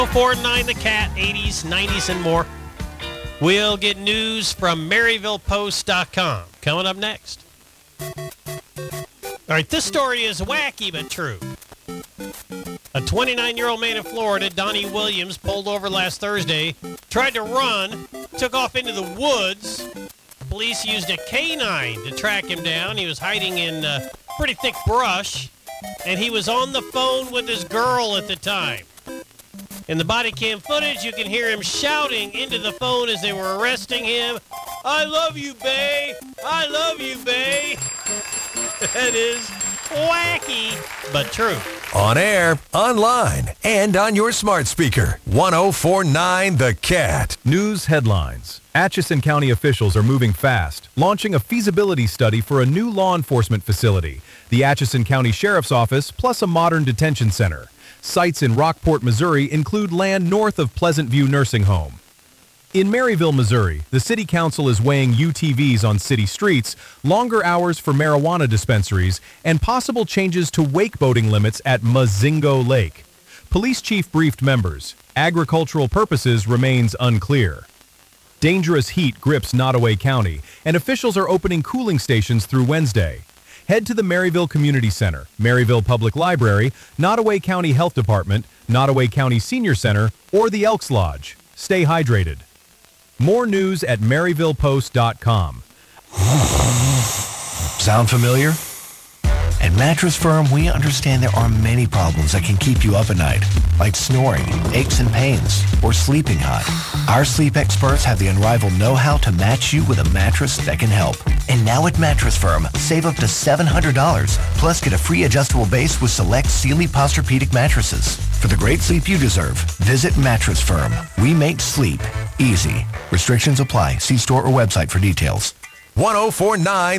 4-9 The Cat, 80s, 90s, and more. We'll get news from MaryvillePost.com coming up next. All right, this story is wacky but true. A 29-year-old man in Florida, Donnie Williams, pulled over last Thursday, tried to run, took off into the woods. Police used a canine to track him down. He was hiding in pretty thick brush, and he was on the phone with his girl at the time. In the body cam footage, you can hear him shouting into the phone as they were arresting him, "I love you, bae! I love you, bae!" That is wacky, but true. On air, online, and on your smart speaker. 104.9 The Cat. News headlines. Atchison County officials are moving fast, launching a feasibility study for a new law enforcement facility, the Atchison County Sheriff's Office, plus a modern detention center. Sites in Rockport, Missouri include land north of Pleasant View Nursing Home. In Maryville, Missouri, the city council is weighing UTVs on city streets, longer hours for marijuana dispensaries, and possible changes to wake boating limits at Mazingo Lake. Police chief briefed members. Agricultural purposes remains unclear. Dangerous heat grips Nottoway County, and officials are opening cooling stations through Wednesday. Head to the Maryville Community Center, Maryville Public Library, Nottoway County Health Department, Nottoway County Senior Center, or the Elks Lodge. Stay hydrated. More news at MaryvillePost.com. Sound familiar? At Mattress Firm, we understand there are many problems that can keep you up at night, like snoring, aches and pains, or sleeping hot. Our sleep experts have the unrivaled know-how to match you with a mattress that can help. And now at Mattress Firm, save up to $700, plus get a free adjustable base with select Sealy Posturepedic mattresses. For the great sleep you deserve, visit Mattress Firm. We make sleep easy. Restrictions apply. See store or website for details. 104.9